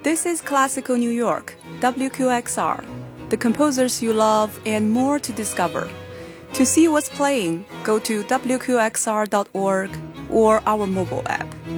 This is Classical New York, WQXR, the composers you love and more to discover. To see what's playing, go to wqxr.org or our mobile app.